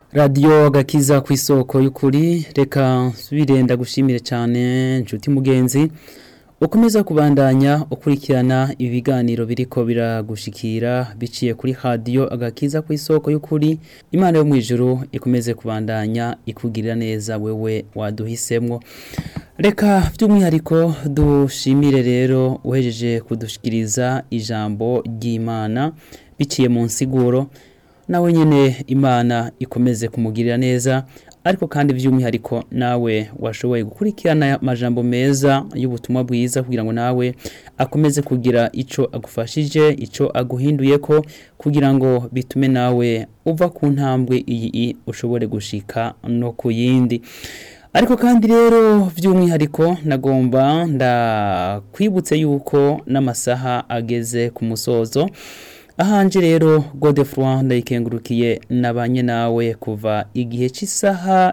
Radio gakiza kw'isoko y'ukuri reka subirenda gushimire cyane nshuti mugenzi ukomeza kubandanya ukurikirana ibiganiro biriko biragushikira biciye kuri radio agakiza kw'isoko y'ukuri Imana yo mwijuru ikomeze kubandanya ikugirira neza wewe waduhisemwo reka by'umwihariko dushimire rero uhejeje kudushikiriza ijambo ry'Imana biciye mu nsiguro nawe nyene Imana ikomeze kumugirira neza ariko kandi by'umwihariko nawe washoboye gukurikirana amajambo meza y'ubutumwa bwiza kugira ngo nawe akomeze kugira ico agufashije ico aguhinduyeko kugira ngo bitume nawe uva ku ntambwe iyi ushobore gushika no kuyindi ariko kandi rero by'umwihariko nagomba ndakwibutse yuko n'amasaha ageze ku musozo ahanje rero Godefroid ndayikengurukiye nabanye nawe kuva igihe cy'isaha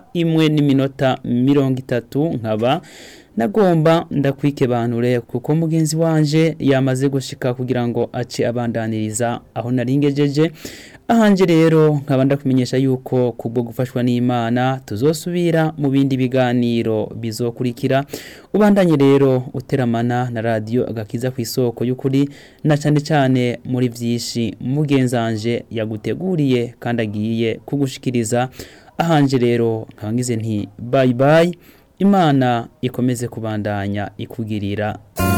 1:30 nkaba nagomba ndakwikebanure kuko mugenzi wanje yamaze gushika kugira ngo ace abandaniriza aho naringejeje ahanje rero nkaba ndakumenyesha yuko kubwo gufashwa n'Imana tuzosubira mu bindi biganiro bizokurikira ubandanye rero uteramana na radio agakiza kw'isoko y'ukuri na cyane cyane muri vyishi mugenzanje yaguteguriye kandi agiye kugushikiriza ahanje rero nkangize nti bye bye Imana ikomeze kubandanya ikugirira